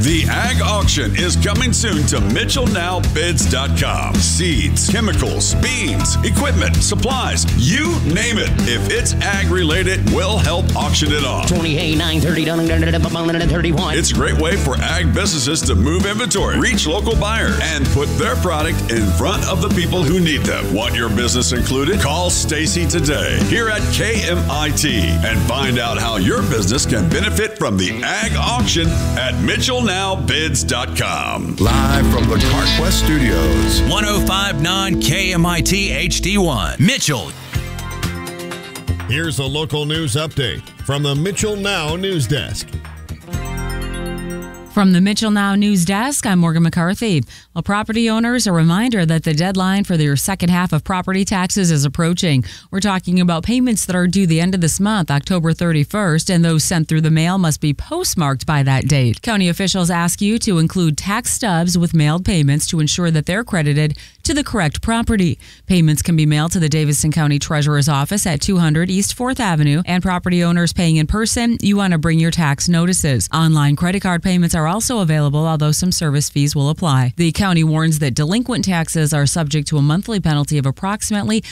The Ag Auction is coming soon to MitchellNowBids.com. Seeds, chemicals, beans, equipment, supplies, you name it. If it's ag-related, we'll help auction it off. 28, 930, 31. It's a great way for ag businesses to move inventory, reach local buyers, and put their product in front of the people who need them. Want your business included? Call Stacy today here at KMIT and find out how your business can benefit from the Ag Auction at MitchellNowBids.com. Live from the CarQuest Studios. 105.9 KMIT HD1. Mitchell. Here's a local news update from the Mitchell Now News Desk. From the Mitchell Now News Desk, I'm Morgan McCarthy. Well, property owners, a reminder that the deadline for their second half of property taxes is approaching. We're talking about payments that are due the end of this month, October 31st, and those sent through the mail must be postmarked by that date. County officials ask you to include tax stubs with mailed payments to ensure that they're credited to the correct property. Payments can be mailed to the Davidson County Treasurer's Office at 200 East 4th Avenue, and property owners paying in person, you want to bring your tax notices. Online credit card payments are also available, although some service fees will apply. The county warns that delinquent taxes are subject to a monthly penalty of approximately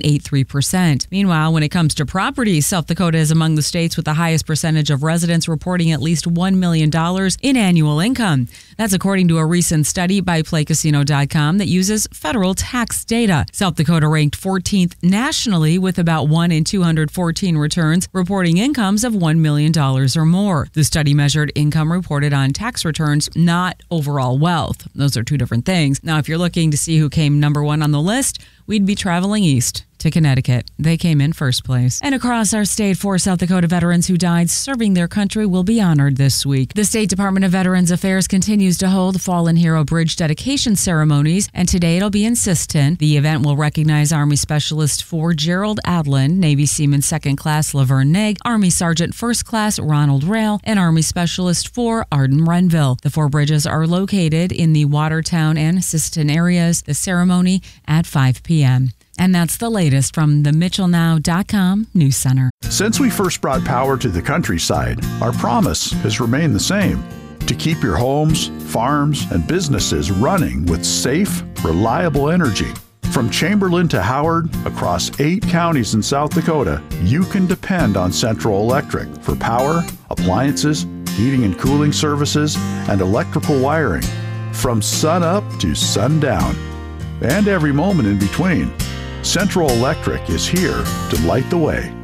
0.83%. Meanwhile, when it comes to property, South Dakota is among the states with the highest percentage of residents reporting at least $1 million in annual income. That's according to a recent study by PlayCasino.com that uses federal tax data. South Dakota ranked 14th nationally with about 1 in 214 returns reporting incomes of $1 million or more. The study measured income reported on tax returns, not overall wealth. Those are two different things. Now, if you're looking to see who came number one on the list, we'd be traveling east to Connecticut. They came in first place. And across our state, 4 South Dakota veterans who died serving their country will be honored this week. The State Department of Veterans Affairs continues to hold Fallen Hero Bridge dedication ceremonies, and today it'll be in Siston. The event will recognize Army Specialist 4 Gerald Adlin, Navy Seaman 2nd Class Laverne Neg, Army Sergeant 1st Class Ronald Rail, and Army Specialist 4 Arden Renville. The 4 bridges are located in the Watertown and Siston areas. The ceremony at 5 p.m. And that's the latest from the MitchellNow.com News Center. Since we first brought power to the countryside, our promise has remained the same: to keep your homes, farms, and businesses running with safe, reliable energy. From Chamberlain to Howard, across 8 counties in South Dakota, you can depend on Central Electric for power, appliances, heating and cooling services, and electrical wiring. From sun up to sundown, and every moment in between. Central Electric is here to light the way.